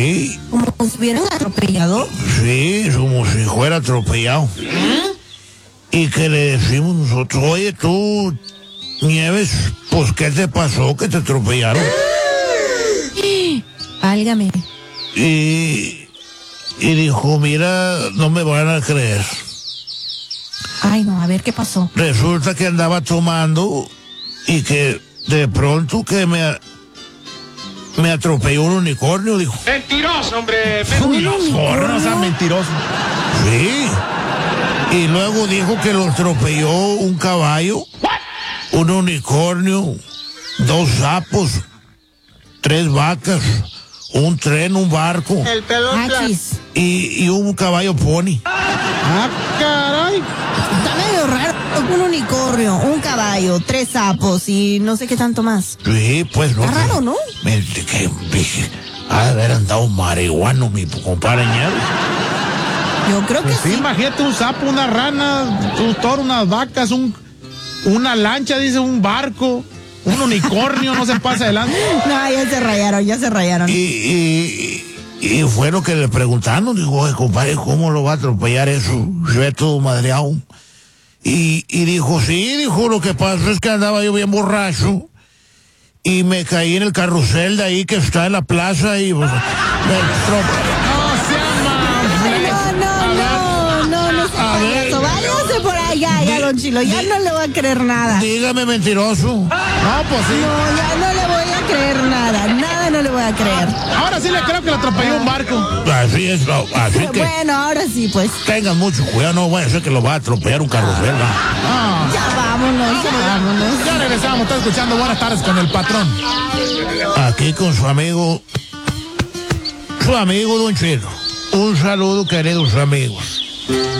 ¿Como si hubieran atropellado? Sí, como si fuera atropellado. Y que le decimos nosotros, oye tú, Nieves, pues ¿qué te pasó que te atropellaron? Válgame. Y dijo, mira, no me van a creer. Ay, no, a ver qué pasó. Resulta que andaba tomando y que de pronto que me atropelló un unicornio, dijo. Mentiroso, hombre. No seas mentiroso. Sí. Y luego dijo que lo atropelló un caballo, un unicornio, 2 sapos, 3 vacas, un tren, un barco El pelón Achis. y un caballo pony. Ah, caray. Está medio raro. Un unicornio, un caballo, 3 sapos y no sé qué tanto más. Sí, pues no. Está raro, ¿no? Que ha de haber andado marihuano mi compadre Ñero. Yo creo que Pues sí, sí. imagínate un sapo, una rana, un toro, unas vacas, una lancha, dice, un barco, un unicornio, no se pasa adelante. No, ya se rayaron. Y fue lo que le preguntaron, dijo, oye, compadre, ¿cómo lo va a atropellar eso? Yo he todo madreado. Y dijo, sí, dijo, lo que pasa es que andaba yo bien borracho y me caí en el carrusel de ahí que está en la plaza y pues, No se eso. Váyase por allá, ya, don Chilo. Ya no le voy a creer nada. dígame mentiroso. No, pues sí. No, ya no le voy a creer nada. Nada no le voy a creer. Ahora sí le creo que le atropelló un barco. Así es, así que Bueno, ahora sí, pues. tengan mucho cuidado, no vaya a ser que lo va a atropellar un carrusel, ¿va? Ah, Ya vámonos. ya regresamos, está escuchando Buenas Tardes con el Patrón. Aquí con su amigo Don Chino. Un saludo, queridos amigos.